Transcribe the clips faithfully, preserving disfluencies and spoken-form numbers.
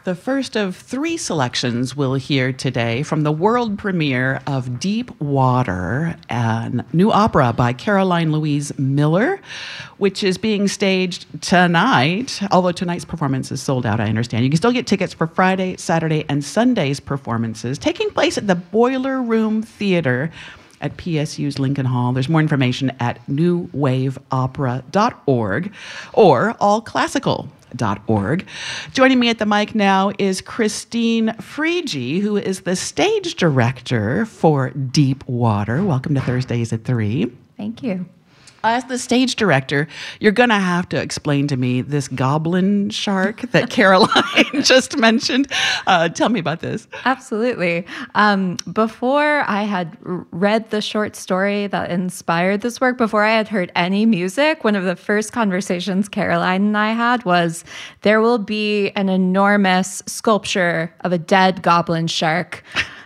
The first of three selections we'll hear today from the world premiere of Deep Water, a new opera by Caroline Louise Miller, which is being staged tonight, although tonight's performance is sold out, I understand. You can still get tickets for Friday, Saturday, and Sunday's performances, taking place at the Boiler Room Theater at P S U's Lincoln Hall. There's more information at new wave opera dot org or all classical dot org. Joining me at the mic now is Christine Frigie, who is the stage director for Deep Water. Welcome to Thursdays at three. Thank you. As the stage director, you're going to have to explain to me this goblin shark that Caroline just mentioned. Uh, tell me about this. Absolutely. Um, before I had read the short story that inspired this work, before I had heard any music, one of the first conversations Caroline and I had was, there will be an enormous sculpture of a dead goblin shark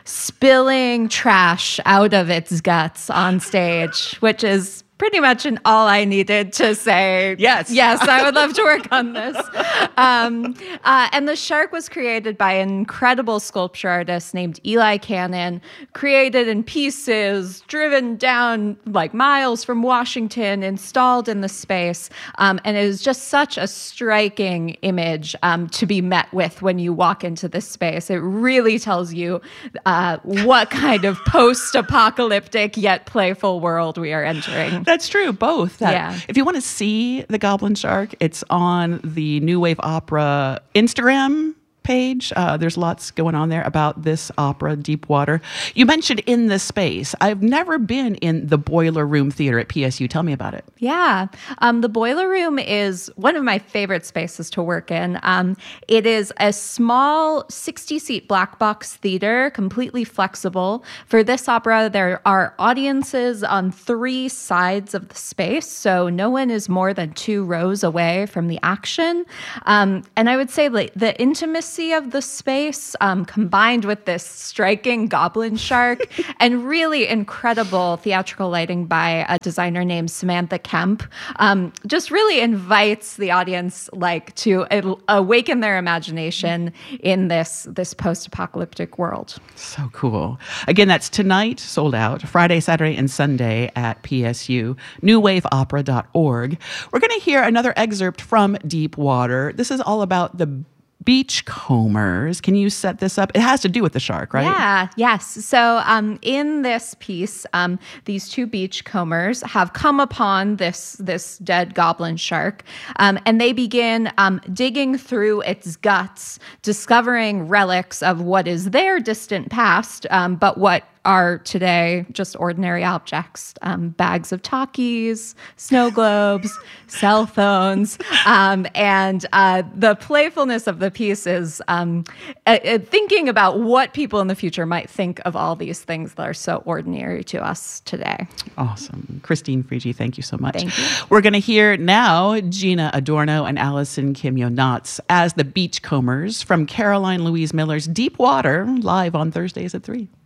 spilling trash out of its guts on stage, which is pretty much an all I needed to say, yes, yes, I would love to work on this. Um, uh, and the shark was created by an incredible sculpture artist named Eli Cannon, created in pieces, driven down like miles from Washington, installed in the space. Um, and it is just such a striking image um, to be met with when you walk into this space. It really tells you uh, what kind of post-apocalyptic yet playful world we are entering. That's true, both. That, yeah. If you want to see the Goblin Shark, it's on the New Wave Opera Instagram page. Uh, there's lots going on there about this opera, Deep Water. You mentioned In the Space. I've never been in the Boiler Room Theater at P S U. Tell me about it. Yeah. Um, the Boiler Room is one of my favorite spaces to work in. Um, it is a small sixty-seat black box theater, completely flexible. For this opera, there are audiences on three sides of the space, so no one is more than two rows away from the action. Um, and I would say like, the intimacy of the space um, combined with this striking goblin shark and really incredible theatrical lighting by a designer named Samantha Kemp um, just really invites the audience like to a- awaken their imagination in this this post-apocalyptic world. So cool. Again, that's tonight, sold out, Friday, Saturday, and Sunday at P S U, new wave opera dot org. We're going to hear another excerpt from Deep Water. This is all about the beachcombers. Can you set this up? It has to do with the shark, right? Yeah, yes. So um, in this piece, um, these two beachcombers have come upon this, this dead goblin shark, um, and they begin um, digging through its guts, discovering relics of what is their distant past, um, but what are today just ordinary objects, um, bags of Takis, snow globes, cell phones. Um, and uh, the playfulness of the piece is um, uh, uh, thinking about what people in the future might think of all these things that are so ordinary to us today. Awesome. Christine Frigie, thank you so much. Thank you. We're going to hear now Gina Adorno and Allison Kimyo-Knotts as the Beachcombers from Caroline Louise Miller's Deep Water, live on Thursdays at three.